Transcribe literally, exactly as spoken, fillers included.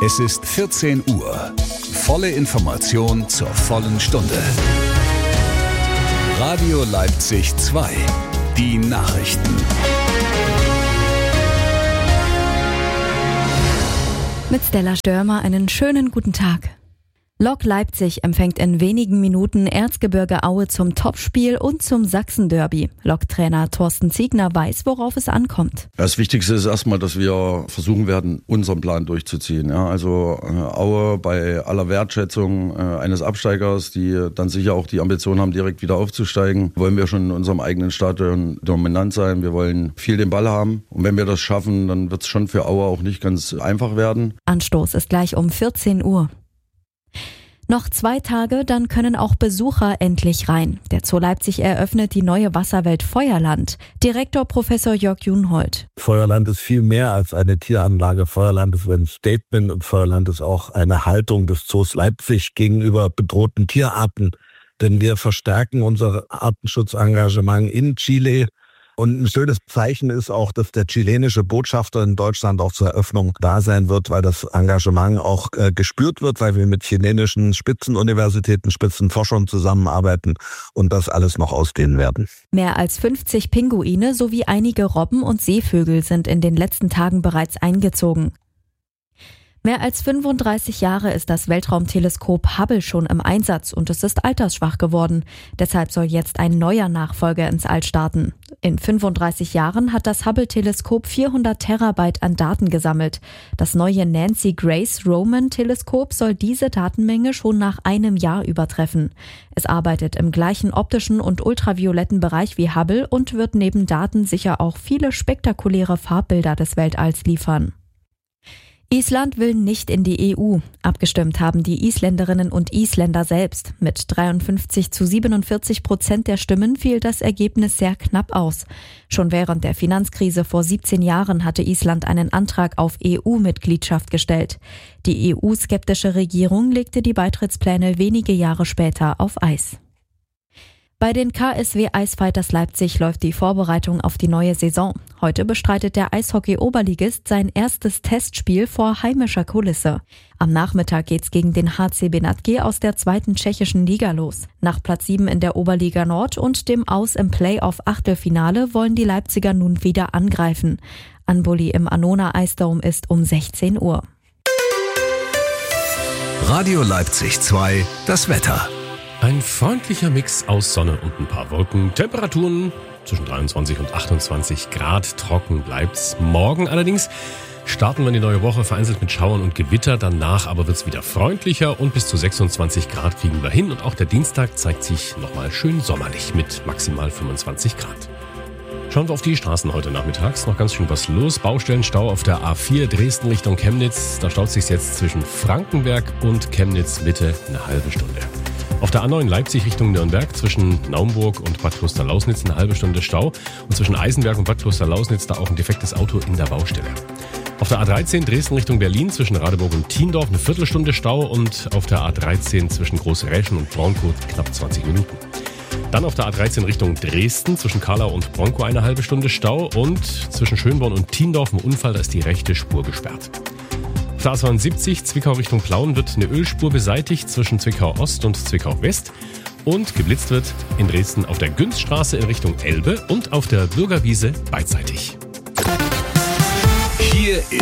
Es ist vierzehn Uhr. Volle Information zur vollen Stunde. Radio Leipzig zwei. Die Nachrichten. Mit Stella Störmer einen schönen guten Tag. Lok Leipzig empfängt in wenigen Minuten Erzgebirge Aue zum Topspiel und zum Sachsen-Derby. Lok-Trainer Thorsten Ziegner weiß, worauf es ankommt. Das Wichtigste ist erstmal, dass wir versuchen werden, unseren Plan durchzuziehen. Ja, also äh, Aue bei aller Wertschätzung äh, eines Absteigers, die dann sicher auch die Ambition haben, direkt wieder aufzusteigen, wollen wir schon in unserem eigenen Stadion dominant sein. Wir wollen viel den Ball haben. Und wenn wir das schaffen, dann wird es schon für Aue auch nicht ganz einfach werden. Anstoß ist gleich um vierzehn Uhr. Noch zwei Tage, dann können auch Besucher endlich rein. Der Zoo Leipzig eröffnet die neue Wasserwelt Feuerland. Direktor Professor Jörg Junhold. Feuerland ist viel mehr als eine Tieranlage. Feuerland ist ein Statement und Feuerland ist auch eine Haltung des Zoos Leipzig gegenüber bedrohten Tierarten. Denn wir verstärken unser Artenschutzengagement in Chile. Und ein schönes Zeichen ist auch, dass der chilenische Botschafter in Deutschland auch zur Eröffnung da sein wird, weil das Engagement auch äh, gespürt wird, weil wir mit chilenischen Spitzenuniversitäten, Spitzenforschern zusammenarbeiten und das alles noch ausdehnen werden. Mehr als fünfzig Pinguine sowie einige Robben und Seevögel sind in den letzten Tagen bereits eingezogen. Mehr als fünfunddreißig Jahre ist das Weltraumteleskop Hubble schon im Einsatz und es ist altersschwach geworden. Deshalb soll jetzt ein neuer Nachfolger ins All starten. In fünfunddreißig Jahren hat das Hubble-Teleskop vierhundert Terabyte an Daten gesammelt. Das neue Nancy Grace Roman-Teleskop soll diese Datenmenge schon nach einem Jahr übertreffen. Es arbeitet im gleichen optischen und ultravioletten Bereich wie Hubble und wird neben Daten sicher auch viele spektakuläre Farbbilder des Weltalls liefern. Island will nicht in die E U. Abgestimmt haben die Isländerinnen und Isländer selbst. Mit dreiundfünfzig zu siebenundvierzig Prozent der Stimmen fiel das Ergebnis sehr knapp aus. Schon während der Finanzkrise vor siebzehn Jahren hatte Island einen Antrag auf E U-Mitgliedschaft gestellt. Die E U-skeptische Regierung legte die Beitrittspläne wenige Jahre später auf Eis. Bei den K S W Eisfighters Leipzig läuft die Vorbereitung auf die neue Saison. Heute bestreitet der Eishockey-Oberligist sein erstes Testspiel vor heimischer Kulisse. Am Nachmittag geht's gegen den H C Benat G aus der zweiten tschechischen Liga los. Nach Platz sieben in der Oberliga Nord und dem Aus im Playoff-Achtelfinale wollen die Leipziger nun wieder angreifen. Anbully im Annona Ice Dome ist um sechzehn Uhr. Radio Leipzig zwei, das Wetter. Ein freundlicher Mix aus Sonne und ein paar Wolken. Temperaturen zwischen dreiundzwanzig und achtundzwanzig Grad. Trocken bleibt's. Morgen allerdings starten wir in die neue Woche vereinzelt mit Schauern und Gewitter. Danach aber wird's wieder freundlicher und bis zu sechsundzwanzig Grad kriegen wir hin. Und auch der Dienstag zeigt sich nochmal schön sommerlich mit maximal fünfundzwanzig Grad. Schauen wir auf die Straßen heute nachmittags. Noch ganz schön was los. Baustellenstau auf der A vier Dresden Richtung Chemnitz. Da staut sich jetzt zwischen Frankenberg und Chemnitz Mitte eine halbe Stunde. Auf der A neun Leipzig Richtung Nürnberg zwischen Naumburg und Bad Klosterlausnitz eine halbe Stunde Stau und zwischen Eisenberg und Bad Klosterlausnitz da auch ein defektes Auto in der Baustelle. Auf der A dreizehn Dresden Richtung Berlin zwischen Radeburg und Thiendorf eine Viertelstunde Stau und auf der A dreizehn zwischen Großräschen und Bronkow knapp zwanzig Minuten. Dann auf der A dreizehn Richtung Dresden zwischen Karlau und Bronkow eine halbe Stunde Stau und zwischen Schönborn und Thiendorf ein Unfall, da ist die rechte Spur gesperrt. Auf der A zweiundsiebzig Zwickau Richtung Plauen wird eine Ölspur beseitigt zwischen Zwickau Ost und Zwickau West und geblitzt wird in Dresden auf der Günzstraße in Richtung Elbe und auf der Bürgerwiese beidseitig. Hier